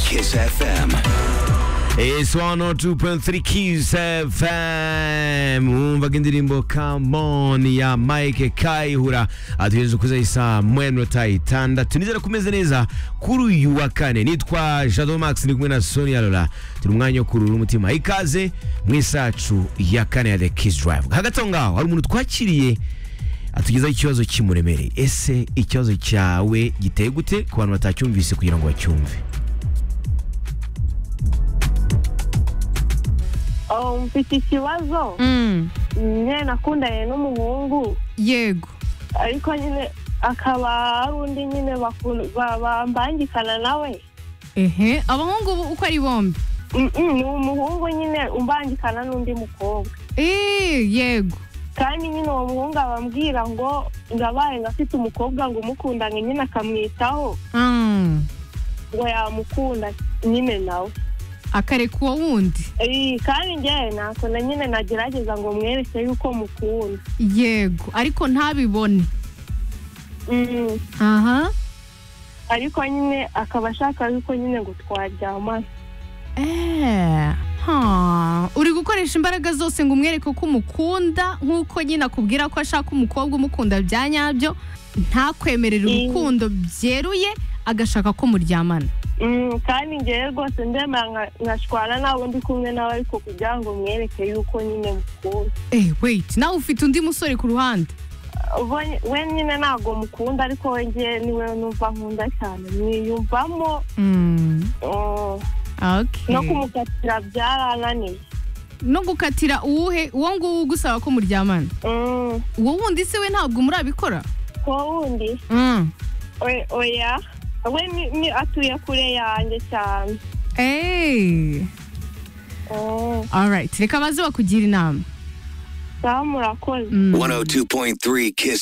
Kiss FM. It's 102.3 Kiss FM. Umvaga indirimbo Come On ya Mike Kayihura atugejeje kuza isa mweno taitanda tunizera kumeze neza kuri uyu wa kane. Nitwa Shadow Max ni kumwe na Sonia Lola turi umwanya wo kurura umutima ikaze mwisacu ya kane ya The Kiss Drive. Hagati aho ngaho hari umuntu twakiriye atugezaho ikibazo kimuremereye. Ese ikibazo cyawe giteye gute ku bantu batacyumvise kugira ngo bacyumve? Mfite ikibazo nyine nakundanye n'umuhungu yego ariko nyine akaba ari undi nyine bambangikana nawe. Abahungu uko ari bombi? Ni umuhungu nyine umbangikana n'undi mukobwa. Yego. Kandi nyine uwo muhungu abambwira ngo ngabaye ngafite umukobwa ngo umukundanye nyine akamwitaho ngo yamukunda nyine nawe akareka uwo wundi. Kandi njyewe nakunda nyine nagerageza ngo mwereke yuko mukunda. Yego ariko ntabibone. Ariko nyine akaba ashaka yuko nyine ngo twaryamana. Uri gukoresha imbaraga zose ngo umwereke ko umukunda nk'uko nyine akubwira ko ashaka umukobwa umukunda bya nyabyo, ntakwemerera urukundo byeruye agashaka ko muryamana. Kandi njyewe rwose ndemera nkashwana nabo ndi kumwe nawe ariko kugira ngo mwereke yuko nyine mukunda. Wait, nawe ufite undi musore ku ruhande? We nyine ntabwo mukunda ariko we njye niwe numva nkunda cyane mwiyumvamo. Okay. No kumukatira byarananiye. No gukatira uwuhe? Uwo nguwo ugusaba ko muryamana? Uwo wundi se we ntabwo murabikora? Uwo wundi? Oya. We ni atuye kure yanjye cyane. Alright, reka baze bakugira inama. Murakoze. 102.3 Kiss